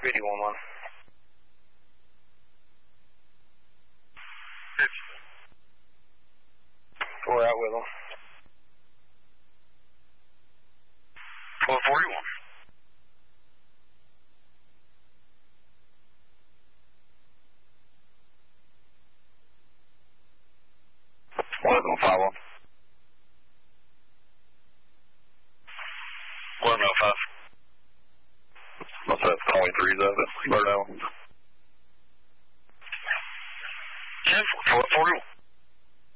8011. We're out with them. 1241. Welcome, 51. 1105. What's that? 23 of it? Bird Island.